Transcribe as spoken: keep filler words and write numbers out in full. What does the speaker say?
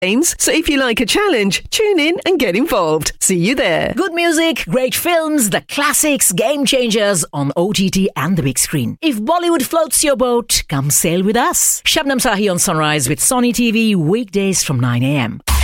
games. So if you like a challenge, tune in and get involved. See you there. Good music, great films, the classics, game changers on O T T and the big screen. If Bollywood floats your boat, come sail with us. Shabnam Sahi on Sunrise with Sony T V, weekdays from nine a.m.